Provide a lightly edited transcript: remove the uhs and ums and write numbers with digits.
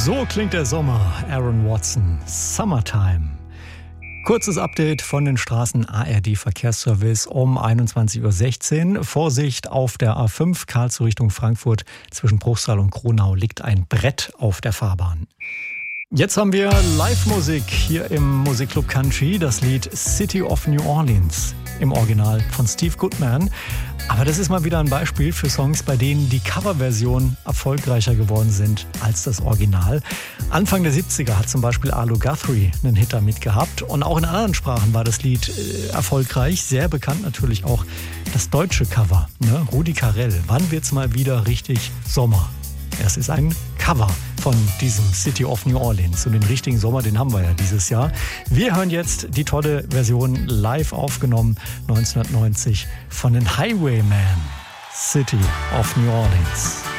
So klingt der Sommer. Aaron Watson, Summertime. Kurzes Update von den Straßen ARD-Verkehrsservice um 21.16 Uhr. Vorsicht auf der A5 Karlsruhe Richtung Frankfurt. Zwischen Bruchsal und Kronau liegt ein Brett auf der Fahrbahn. Jetzt haben wir Live-Musik hier im Musikclub Country. Das Lied City of New Orleans im Original von Steve Goodman. Aber das ist mal wieder ein Beispiel für Songs, bei denen die Coverversionen erfolgreicher geworden sind als das Original. Anfang der 70er hat zum Beispiel Arlo Guthrie einen Hit damit gehabt. Und auch in anderen Sprachen war das Lied erfolgreich. Sehr bekannt natürlich auch das deutsche Cover, ne? Rudi Carrell. Wann wird's mal wieder richtig Sommer? Es ist ein Cover von diesem City of New Orleans. Und den richtigen Sommer, den haben wir ja dieses Jahr. Wir hören jetzt die tolle Version live aufgenommen 1990 von den Highwaymen. City of New Orleans.